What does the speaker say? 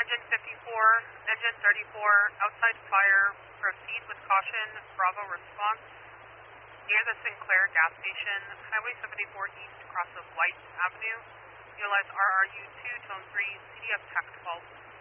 Engine 54, Engine 34, outside fire, proceed with caution, Bravo response. Near the Sinclair gas station, Highway 74 east across of White Avenue. Utilize RRU 2, Tone 3, CDF tact fault.